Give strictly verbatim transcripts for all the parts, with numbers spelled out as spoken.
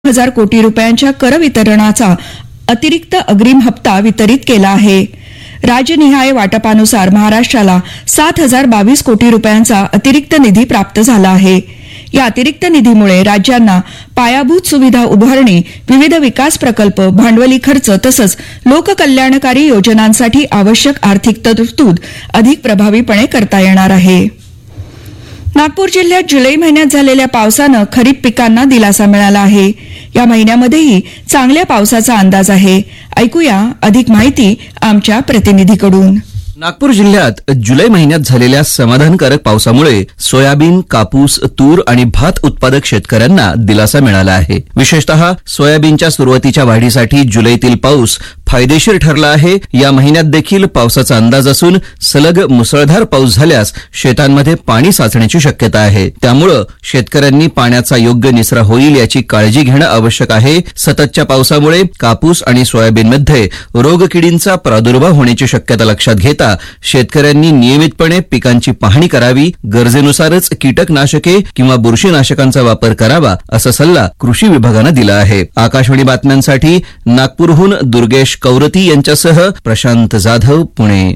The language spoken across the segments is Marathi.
हजार कोटी रुपयांच्या कर वितरणाचा अतिरिक्त अग्रिम हप्ता वितरित केला आहे. राज्यनिहाय वाटपानुसार महाराष्ट्राला सात हजार बावीस कोटी रुपयांचा अतिरिक्त निधी प्राप्त झाला आहे. या अतिरिक्त निधीमुळे राज्यांना पायाभूत सुविधा उभारणी, विविध विकास प्रकल्प, भांडवली खर्च तसंच लोककल्याणकारी योजनांसाठी आवश्यक आर्थिक तरतूद अधिक प्रभावीपणे करता येणार आहे. नागपूर जिल्ह्यात जुलै महिन्यात झालेल्या पावसानं खरीप पिकांना दिलासा मिळाला आहे. या महिन्यामध्येही चांगल्या पावसाचा अंदाज आहे. ऐकूया अधिक माहिती आमच्या प्रतिनिधीकडून. नागपूर जिल्ह्यात जुलै महिन्यात झालेल्या समाधानकारक पावसामुळे सोयाबीन, कापूस, तूर आणि भात उत्पादक शेतकऱ्यांना दिलासा मिळाला आहे. विशेषतः सोयाबीनच्या सुरुवातीच्या वाढीसाठी जुलैतील पाऊस फायदेशीर ठरला आहे. या महिन्यात देखील पावसाचा अंदाज असून सलग मुसळधार पाऊस झाल्यास शेतांमध्ये पाणी साचण्याची शक्यता आहे. त्यामुळे शेतकऱ्यांनी पाण्याचा योग्य निचरा होईल याची काळजी घेणं आवश्यक आहे. सततच्या पावसामुळे कापूस आणि सोयाबीनमध्ये रोगकिडींचा प्रादुर्भाव होण्याची शक्यता लक्षात घेता शेतकऱ्यांनी नियमितपणे पिकांची पाहणी करावी. गरजेनुसारच कीटकनाशके किंवा बुरशीनाशकांचा वापर करावा असा सल्ला कृषी विभागानं दिला आहे. आकाशवाणी बातम्यांसाठी नागपूरहून दुर्गेश कौरती यांच्यासह प्रशांत जाधव, पुणे.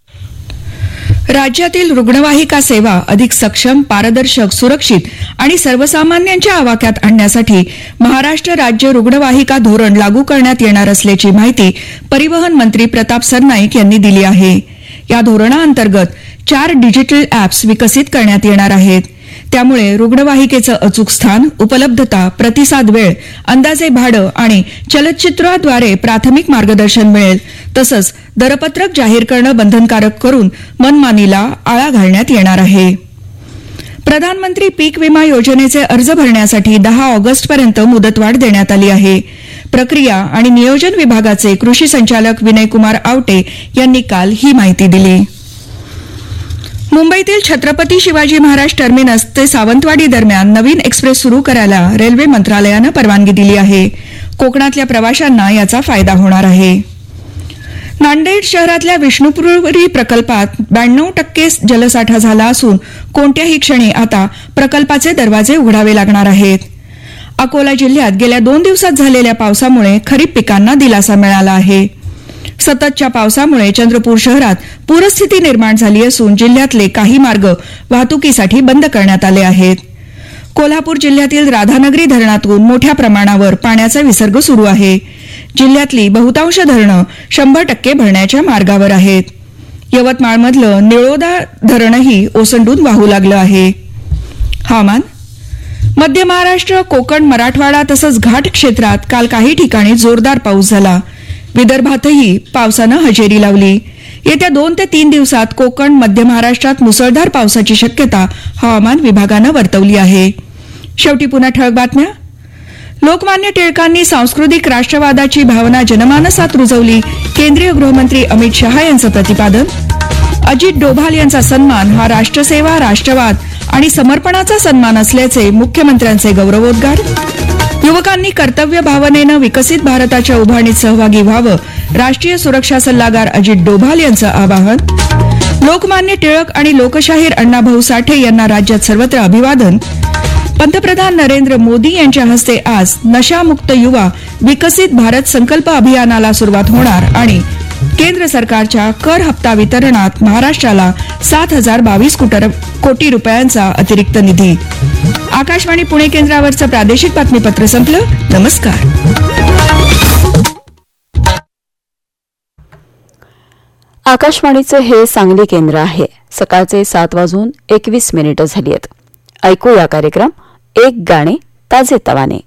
राज्यातील रुग्णवाहिका सेवा अधिक सक्षम, पारदर्शक, सुरक्षित आणि सर्वसामान्यांच्या आवाक्यात आणण्यासाठी महाराष्ट्र राज्य रुग्णवाहिका धोरण लागू करण्यात येणार असल्याची माहिती परिवहन मंत्री प्रताप सरनाईक यांनी दिली आहे. या धोरणाअंतर्गत चार डिजिटल अॅप्स विकसित करण्यात येणार आहेत. त्यामुळे रुग्णवाहिकेचं अचूक स्थान, उपलब्धता, प्रतिसाद वेळ, अंदाजे भाडं आणि चलचित्राद्वारे प्राथमिक मार्गदर्शन मिळेल. तसंच दरपत्रक जाहीर करणं बंधनकारक करून मनमानीला आळा घालण्यात येणार आहे. प्रधानमंत्री पीक विमा योजनेचे अर्ज भरण्यासाठी दहा ऑगस्टपर्यंत मुदतवाढ देण्यात आली आहे. प्रक्रिया आणि नियोजन विभागाचे कृषी संचालक विनयकुमार आवटे यांनी काल ही माहिती दिली. मुंबईतील छत्रपती शिवाजी महाराज टर्मिनस ते सावंतवाडी दरम्यान नवीन एक्सप्रेस सुरू करायला रेल्वे मंत्रालयानं परवानगी दिली आहे. कोकणातल्या प्रवाशांना याचा फायदा होणार आहे. नांदेड शहरातल्या विष्णुपुरी प्रकल्पात ब्याण्णव टक्के जलसाठा झाला असून कोणत्याही क्षणी आता प्रकल्पाचे दरवाजे उघडावे लागणार आहेत. अकोला जिल्ह्यात गेल्या दोन दिवसात झालेल्या पावसामुळे खरीप पिकांना दिलासा मिळाला आहे. सततच्या पावसामुळे चंद्रपूर शहरात पूरस्थिती निर्माण झाली असून जिल्ह्यातले काही मार्ग वाहतुकीसाठी बंद करण्यात आले आहेत. कोल्हापूर जिल्ह्यातील राधानगरी धरणातून मोठ्या प्रमाणावर पाण्याचा विसर्ग सुरू आहे. जिल्ह्यातली बहुतांश धरणं शंभर टक्के भरण्याच्या मार्गावर आहेत. यवतमाळमधलं निळोदा धरणही ओसंडून वाहू लागलं आहे. हवामान. मध्य महाराष्ट्र, कोकण, मराठवाडा तसंच घाट क्षेत्रात काल काही ठिकाणी जोरदार पाऊस झाला. विदर्भातही पावसानं हजेरी लावली. येत्या दोन ते तीन दिवसात कोकण, मध्य महाराष्ट्रात मुसळधार पावसाची शक्यता हवामान विभागानं वर्तवली आहे. शेवटी पुन्हा ठळक बातम्या. लोकमान्य टिळकांनी सांस्कृतिक राष्ट्रवादाची भावना जनमानसात रुजवली. केंद्रीय गृहमंत्री अमित शहा यांचं प्रतिपादन. अजित डोभाल यांचा सन्मान हा राष्ट्रसेवा, राष्ट्रवाद आणि समर्पणाचा सन्मान असल्याचे मुख्यमंत्र्यांचे गौरवोद्गार. युवकांनी कर्तव्य भावनेनं विकसित भारताच्या उभारणीत सहभागी व्हावं, राष्ट्रीय सुरक्षा सल्लागार अजित डोभाल यांचं आवाहन. लोकमान्य टिळक आणि लोकशाहीर अण्णाभाऊ साठे यांना राज्यात सर्वत्र अभिवादन. पंतप्रधान नरेंद्र मोदी यांच्या हस्ते आज नशामुक्त युवा विकसित भारत संकल्प अभियानाला सुरुवात होणार आणि केंद्र सरकारच्या कर हप्ता वितरणात महाराष्ट्राला सात हजार बावीस कोटी रुपयांचा अतिरिक्त निधी. आकाशवाणी पुणे केंद्रावरचं प्रादेशिक बातमीपत्र संपलं. नमस्कार. आकाशवाणीचे हे सांगली केंद्र आहे. सकाळचे सात वाजून एकवीस मिनिटं झाली आहेत. ऐकूया कार्यक्रम एक गाणे ताजे तवाने.